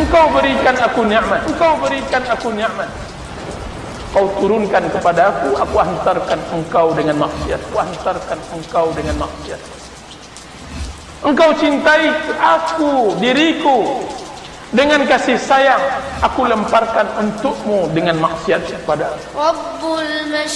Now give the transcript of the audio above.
Engkau berikan aku nikmat, Engkau berikan aku nikmat. Kau turunkan kepada aku hantarkan engkau dengan maksiat, aku hantarkan engkau dengan maksiat. Engkau cintai aku, diriku, dengan kasih sayang, aku lemparkan untukmu dengan maksiat kepada aku.